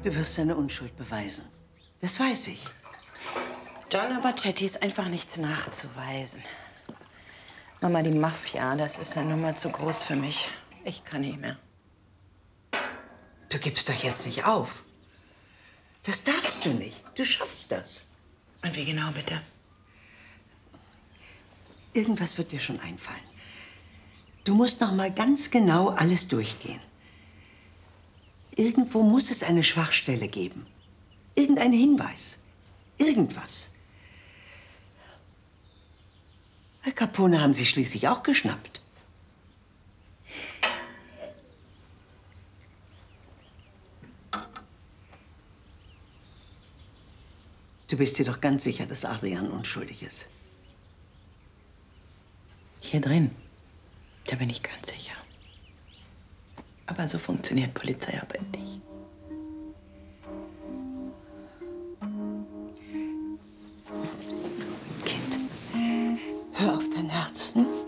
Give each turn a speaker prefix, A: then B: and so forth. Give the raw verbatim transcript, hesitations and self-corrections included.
A: Du wirst deine Unschuld beweisen. Das weiß ich.
B: John, aber Chetty ist einfach nichts nachzuweisen. Mama, die Mafia, das ist eine Nummer zu groß für mich. Ich kann nicht mehr.
A: Du gibst doch jetzt nicht auf. Das darfst du nicht. Du schaffst das.
B: Und wie genau, bitte?
A: Irgendwas wird dir schon einfallen. Du musst noch mal ganz genau alles durchgehen. Irgendwo muss es eine Schwachstelle geben. Irgendein Hinweis. Irgendwas. Al Capone haben sie schließlich auch geschnappt. Du bist dir doch ganz sicher, dass Adrian unschuldig ist.
B: Hier drin, da bin ich ganz sicher. Aber so funktioniert Polizeiarbeit nicht.
A: Kind, hör auf dein Herz, hm?